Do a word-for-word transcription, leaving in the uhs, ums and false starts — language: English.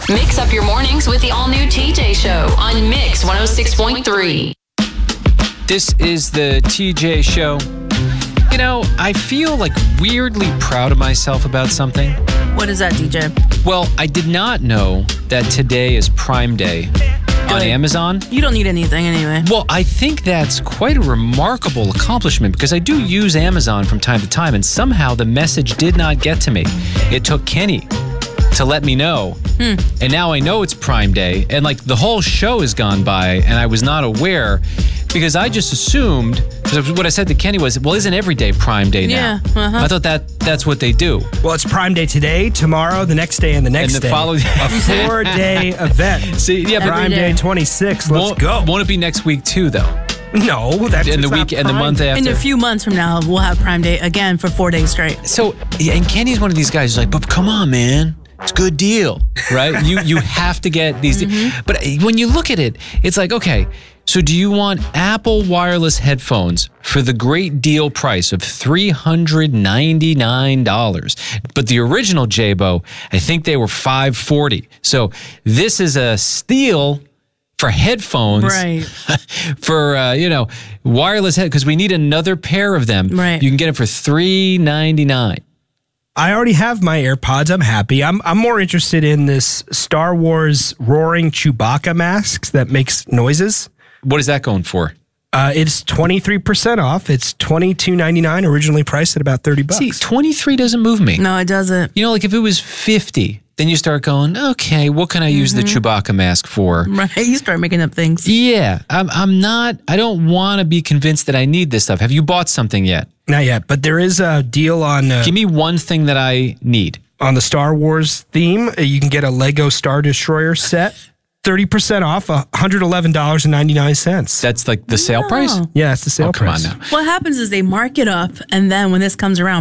Mix up your mornings with the all-new T J Show on Mix one oh six point three. This is the T J Show. You know, I feel like weirdly proud of myself about something. What is that, D J? Well, I did not know that today is Prime Day on Amazon. You don't need anything anyway. Well, I think that's quite a remarkable accomplishment because I do use Amazon from time to time, and somehow the message did not get to me. It took Kenny to let me know. Hmm. And now I know it's Prime Day, and like the whole show has gone by and I was not aware because I just assumed, because what I said to Kenny was, well, isn't every day Prime Day now? Yeah, uh-huh. I thought that that's what they do. Well, it's Prime Day today, tomorrow, the next day, and the next And the day. following- A four-day event. See, yeah, but Prime day. Day twenty-six. Let's won't, go. Won't it be next week too, though? No, that's And the it's not week and the Prime month Day. after. In a few months from now, we'll have Prime Day again for four days straight. So, yeah, and Kenny's one of these guys who's like, but come on, man. It's a good deal, right? you you have to get these. Mm-hmm. But when you look at it, it's like, okay, so do you want Apple wireless headphones for the great deal price of three hundred ninety-nine dollars? But the original Jabo, I think they were five hundred forty dollars. So this is a steal for headphones, Right. for, uh, you know, wireless head, because we need another pair of them. Right. You can get them for three hundred ninety-nine dollars. I already have my AirPods. I'm happy. I'm I'm more interested in this Star Wars roaring Chewbacca masks that makes noises. What is that going for? Uh, it's twenty-three percent off. It's twenty-two ninety-nine, originally priced at about thirty bucks. See, twenty-three doesn't move me. No, it doesn't. You know, like if it was fifty, then you start going, okay, what can I use the Chewbacca mask for? Right. You start making up things. Yeah, I'm, I'm not, I don't want to be convinced that I need this stuff. Have you bought something yet? Not yet, but there is a deal on uh, Give me one thing that I need. on the Star Wars theme. Uh, You can get a Lego Star Destroyer set, thirty percent off, one hundred eleven dollars and ninety-nine cents. That's like the sale No. price? Yeah, that's the sale Oh, come price. on now. What happens is they mark it up, and then when this comes around,